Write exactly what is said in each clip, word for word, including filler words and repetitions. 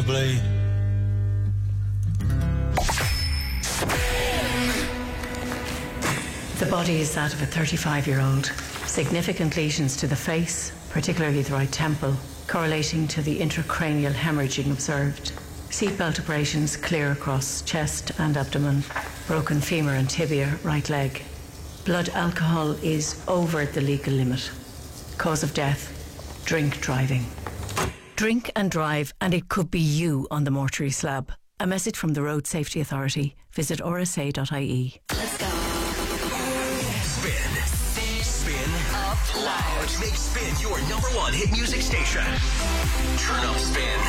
blade. The body is that of a thirty-five-year-old. Significant lesions to the face, particularly the right temple, correlating to the intracranial hemorrhaging observed. Seatbelt abrasions clear across chest and abdomen. Broken femur and tibia, right leg. Blood alcohol is over the legal limit. Cause of death, drink driving. Drink and drive, and it could be you on the mortuary slab. A message from the Road Safety Authority. Visit r s a dot i e. Let's go. Spin. Spin up loud. Make Spin your number one hit music station. Turn up Spin.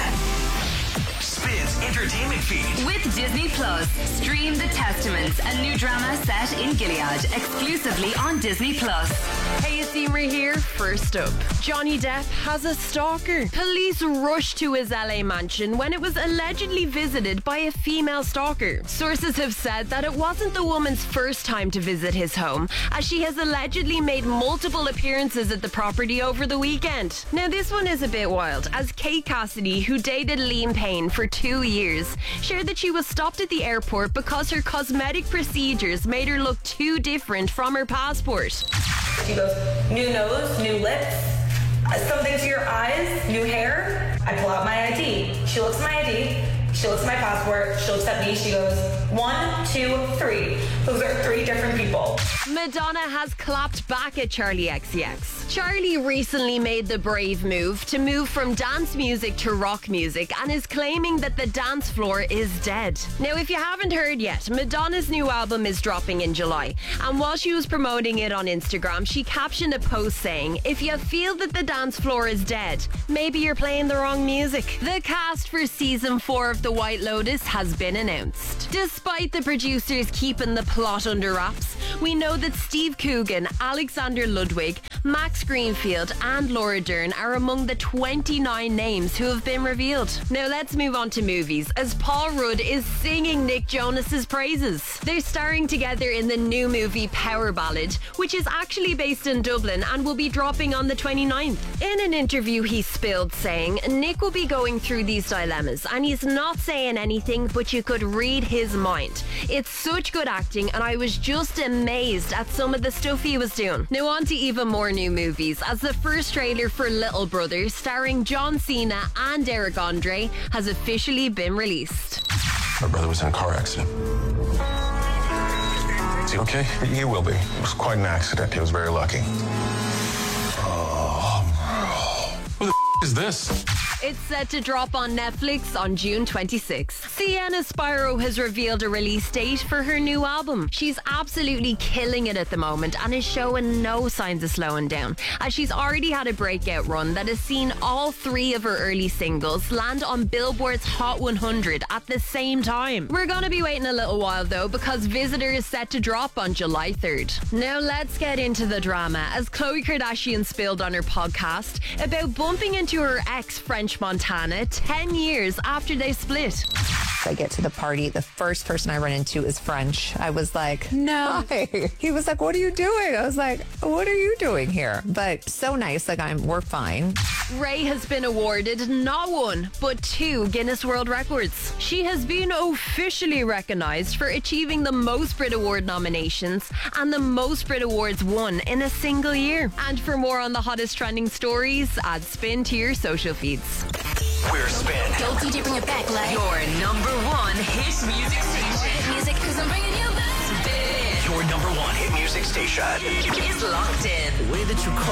Spin's entertainment feed. With Disney Plus, stream The Testaments, a new drama set in Gilead, exclusively on Disney Plus. Hey, Seymour here. First up, Johnny Depp has a stalker. Police rushed to his L A mansion when it was allegedly visited by a female stalker. Sources have said that it wasn't the woman's first time to visit his home, as she has allegedly made multiple appearances at the property over the weekend. Now, this one is a bit wild, as Kate Cassidy, who dated Liam Payne for two years, shared that she was stopped at the airport because her cosmetic procedures made her look too different from her passport. She goes, new nose, new lips, something to your eyes, new hair. I pull out my I D. She looks at my I D. She looks at my passport. She looks at me. She goes, one, two, three. Those are three different people. Madonna has clapped back at Charli X C X. Charli recently made the brave move to move from dance music to rock music and is claiming that the dance floor is dead. Now, if you haven't heard yet, Madonna's new album is dropping in July. And while she was promoting it on Instagram, she captioned a post saying, if you feel that the dance floor is dead, maybe you're playing the wrong music. The cast for season four of The White Lotus has been announced. Despite the producers keeping the plot under wraps, we know that Steve Coogan, Alexander Ludwig, Max Greenfield and Laura Dern are among the twenty-nine names who have been revealed. Now let's move on to movies, as Paul Rudd is singing Nick Jonas's praises. They're starring together in the new movie Power Ballad, which is actually based in Dublin and will be dropping on the twenty-ninth. In an interview he spilled saying, Nick will be going through these dilemmas and he's not saying anything, but you could read his mind. It's such good acting and I was just amazed at some of the stuff he was doing. Now on to even more new movies, as the first trailer for Little Brother, starring John Cena and Eric Andre, has officially been released. My brother was in a car accident. Is he okay? He will be. It was quite an accident. He was very lucky. Oh, who the f- is this? It's set to drop on Netflix on June twenty-sixth. Sienna Spiro has revealed a release date for her new album. She's absolutely killing it at the moment and is showing no signs of slowing down, as she's already had a breakout run that has seen all three of her early singles land on Billboard's Hot one hundred at the same time. We're going to be waiting a little while though, because Visitor is set to drop on July third. Now let's get into the drama, as Khloe Kardashian spilled on her podcast about bumping into her ex French Montana ten years after they split. I get to the party, the first person I run into is French. I was like, no. Hi. He was like, what are you doing? I was like, what are you doing here? But so nice, like I'm, we're fine. Ray has been awarded not one, but two Guinness World Records. She has been officially recognised for achieving the most Brit Award nominations and the most Brit Awards won in a single year. And for more on the hottest trending stories, add Spin to your social feeds. We're Spin. Go D J, bring it back, like Your number one hit music station. hit music, cause I'm bringing you back. Spin. Your number one hit music station. It's locked in. The way that you call